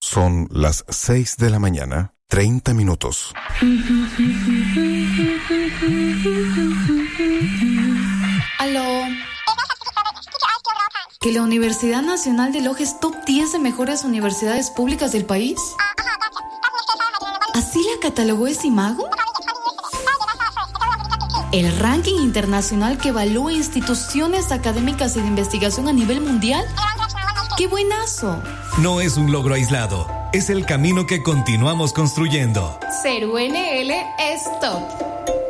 Son las 6 de la mañana, 30 minutos. Aló. ¿Que la Universidad Nacional de Loja es top 10 de mejores universidades públicas del país? ¿Así la catalogó Esimago? ¿El ranking internacional que evalúa instituciones académicas y de investigación a nivel mundial? ¡Qué buenazo! No es un logro aislado, es el camino que continuamos construyendo. Ser UNL es top.